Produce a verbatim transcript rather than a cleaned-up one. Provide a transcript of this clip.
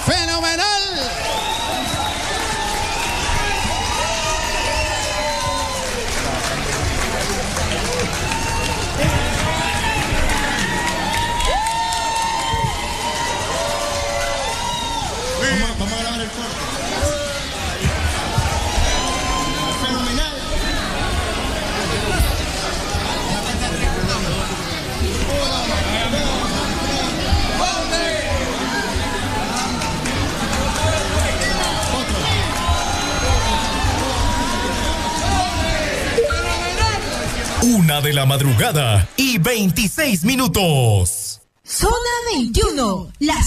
¡Fenomenal! Vamos, vamos a grabar el corte. Fenomenal. Una de la madrugada y veintiséis minutos. Zona veintiuno, la